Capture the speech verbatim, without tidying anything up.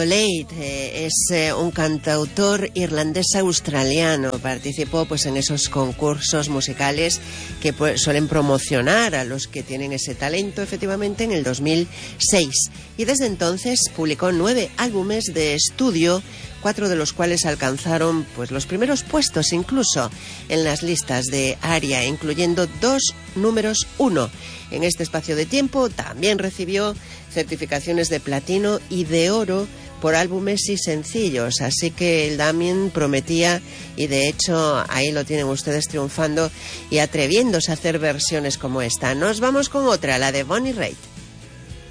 Late eh, es eh, un cantautor irlandés-australiano. Participó pues en esos concursos musicales que pues, suelen promocionar a los que tienen ese talento, efectivamente, en el dos mil seis. Y desde entonces publicó nueve álbumes de estudio, cuatro de los cuales alcanzaron pues los primeros puestos incluso en las listas de ARIA, incluyendo dos números uno. En este espacio de tiempo también recibió certificaciones de platino y de oro por álbumes y sencillos, así que el Damien prometía, y de hecho ahí lo tienen ustedes triunfando y atreviéndose a hacer versiones como esta. Nos vamos con otra, la de Bonnie Raitt.